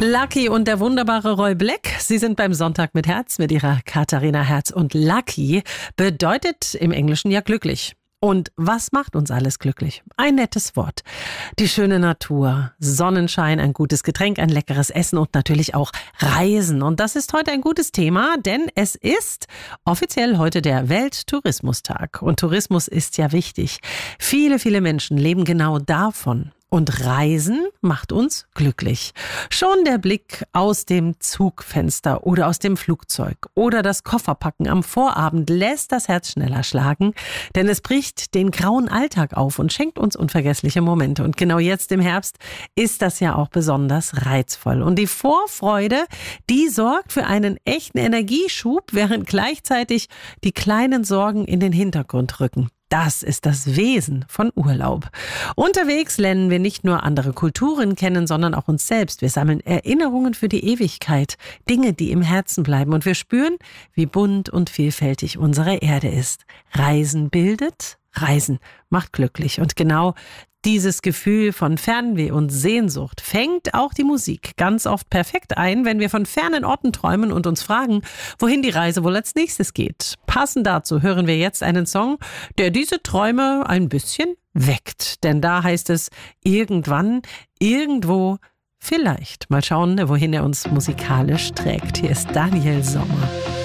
Lucky und der wunderbare Roy Black. Sie sind beim Sonntag mit Herz mit ihrer Katharina Herz. Und Lucky bedeutet im Englischen ja glücklich. Und was macht uns alles glücklich? Ein nettes Wort. Die schöne Natur, Sonnenschein, ein gutes Getränk, ein leckeres Essen und natürlich auch Reisen. Und das ist heute ein gutes Thema, denn es ist offiziell heute der Welttourismustag. Und Tourismus ist ja wichtig. Viele, viele Menschen leben genau davon. Und Reisen macht uns glücklich. Schon der Blick aus dem Zugfenster oder aus dem Flugzeug oder das Kofferpacken am Vorabend lässt das Herz schneller schlagen, denn es bricht den grauen Alltag auf und schenkt uns unvergessliche Momente. Und genau jetzt im Herbst ist das ja auch besonders reizvoll. Und die Vorfreude, die sorgt für einen echten Energieschub, während gleichzeitig die kleinen Sorgen in den Hintergrund rücken. Das ist das Wesen von Urlaub. Unterwegs lernen wir nicht nur andere Kulturen kennen, sondern auch uns selbst. Wir sammeln Erinnerungen für die Ewigkeit, Dinge, die im Herzen bleiben. Und wir spüren, wie bunt und vielfältig unsere Erde ist. Reisen bildet, Reisen macht glücklich. Und genau dieses Gefühl von Fernweh und Sehnsucht fängt auch die Musik ganz oft perfekt ein, wenn wir von fernen Orten träumen und uns fragen, wohin die Reise wohl als nächstes geht. Passend dazu hören wir jetzt einen Song, der diese Träume ein bisschen weckt. Denn da heißt es irgendwann, irgendwo, vielleicht. Mal schauen, wohin er uns musikalisch trägt. Hier ist Daniel Sommer.